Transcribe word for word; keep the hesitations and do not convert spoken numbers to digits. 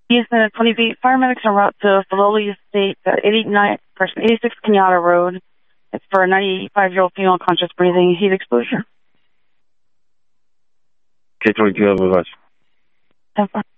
He's in a twenty feet. Paramedics en route to Filoli Estate at eighty-nine, eighty-six Kenyatta Road. It's for a ninety-five-year-old female conscious breathing, heat exposure. K twenty-two, have a